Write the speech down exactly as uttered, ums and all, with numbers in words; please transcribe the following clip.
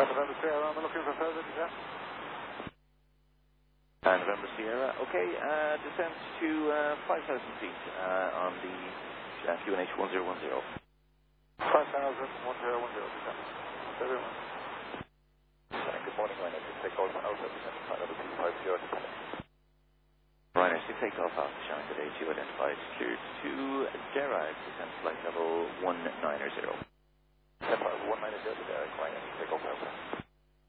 November Sierra, I'm looking for further descent. Uh, November Sierra, okay, uh, descent to uh, five thousand feet uh, on the uh, Q N H one zero one zero. five thousand, one zero one zero descent. Thank you very much. Good morning, Ryanair. Take off Alpha, descent to flight level two five zero. Ryanair, to take off Alpha Shine today to identify cleared to Derag, descent flight level one nine zero. Descent flight level one nine zero to Derag, Ryanair. Take off Alpha.